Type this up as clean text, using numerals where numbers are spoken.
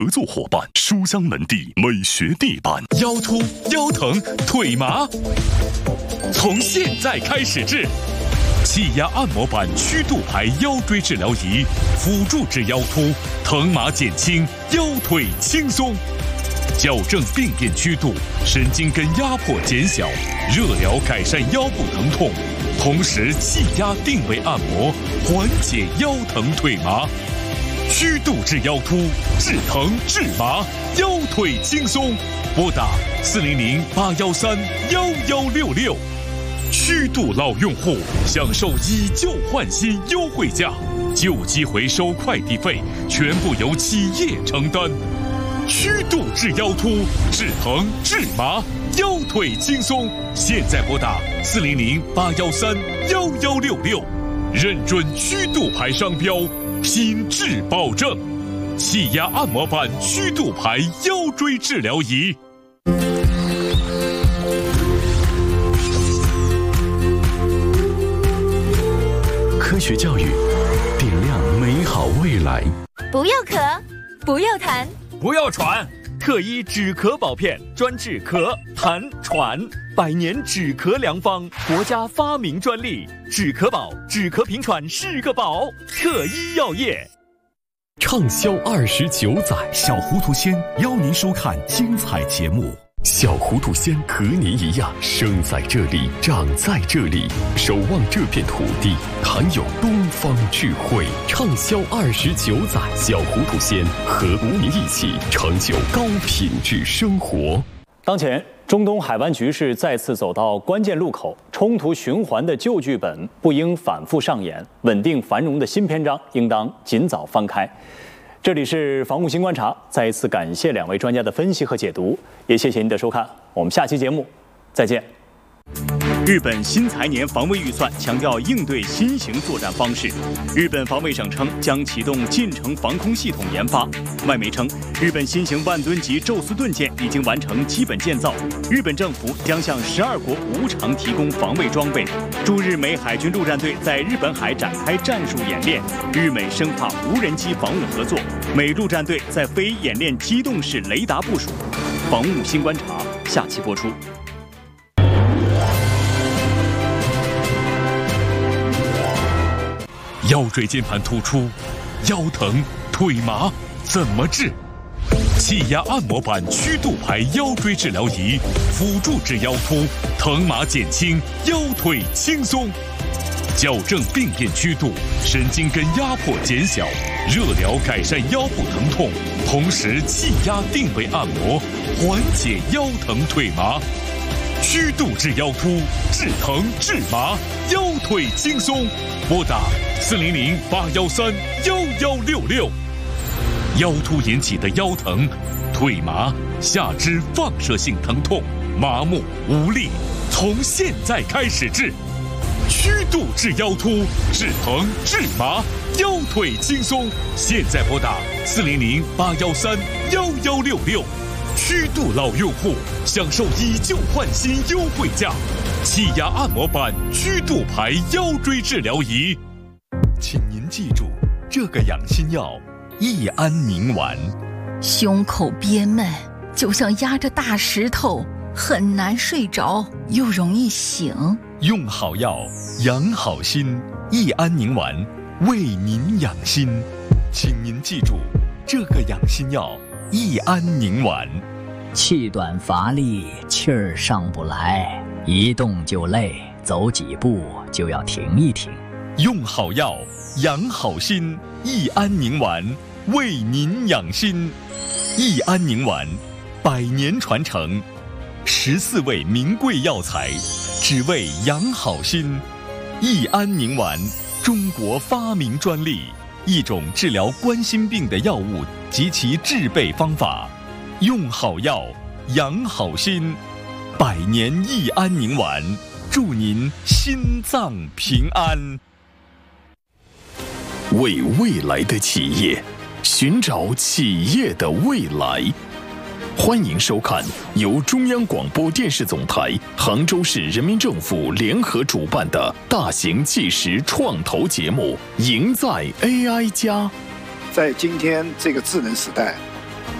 合作伙伴书香门第美学地板。 腰突、腰疼、腿麻，从现在开始治。气压按摩板曲度牌腰椎治疗仪，辅助治腰突、疼麻减轻，腰腿轻松，矫正病变曲度，神经根压迫减小，热疗改善腰部疼痛，同时气压定位按摩，缓解腰疼腿麻。曲度治腰突，治疼治麻，腰腿轻松。拨打400-813-1166。曲度老用户享受以旧换新优惠价，旧机回收快递费全部由企业承担。曲度治腰突，治疼治麻，腰腿轻松。现在拨打400-813-1166，认准曲度牌商标，品质保证。气压按摩板曲度牌腰椎治疗仪。 科学教育，点亮美好未来。 不要咳，不要痰， 不要喘。特一止咳宝片，专治咳、痰、喘，100年止咳良方，国家发明专利。止咳宝，止咳平喘是个宝。特一药业。 畅销29载，小糊涂仙邀您收看精彩节目。小糊涂仙和您一样，生在这里，长在这里，守望这片土地，含有东方智慧。畅销29载，小糊涂仙和您一起成就高品质生活。 当前，中东海湾局势再次走到关键路口，冲突循环的旧剧本不应反复上演，稳定繁荣的新篇章应当尽早翻开。这里是防务新观察，再一次感谢2位专家的分析和解读，也谢谢您的收看，我们下期节目再见。 日本新财年防卫预算强调应对新型作战方式。日本防卫省称将启动近程防空系统研发。外媒称，日本新型万吨级宙斯盾舰已经完成基本建造。日本政府将向12国无偿提供防卫装备。驻日美海军陆战队在日本海展开战术演练，日美深化无人机防务合作。美陆战队在飞演练机动式雷达部署。防务新观察下期播出。 腰椎间盘突出，腰疼腿麻怎么治？气压按摩板曲度牌腰椎治疗仪，辅助治腰突，疼麻减轻，腰腿轻松，矫正病变曲度，神经根压迫减小，热疗改善腰部疼痛，同时气压定位按摩，缓解腰疼腿麻。曲度治腰突，治疼治麻，腰腿轻松。拨打400-813-1166。腰突引起的腰疼、腿麻、下肢放射性疼痛、麻木无力，从现在开始治。曲度治腰突，治疼治麻，腰腿轻松。现在拨打400-813-1166。曲度老用户享受以旧换新优惠价，气压按摩板曲度牌腰椎治疗仪。 请您记住，这个养心药益安宁丸。 胸口憋闷，就像压着大石头，很难睡着，又容易醒。 用好药，养好心，益安宁丸为您养心。请您记住，这个养心药益安宁丸。 气短乏力，气儿上不来，一动就累，走几步就要停一停。 用好药，养好心，益安宁丸为您养心。益安宁丸100年传承，14味名贵药材，只为养好心。益安宁丸，中国发明专利，一种治疗冠心病的药物及其制备方法。用好药，养好心，100年益安宁丸，祝您心脏平安。 为未来的企业，寻找企业的未来。欢迎收看由中央广播电视总台、杭州市人民政府联合主办的大型纪实创投节目《赢在 AI+》。 在今天这个智能时代，